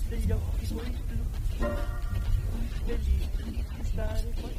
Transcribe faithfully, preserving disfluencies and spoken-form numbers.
degli occhi suoi blu, felice di stare qua.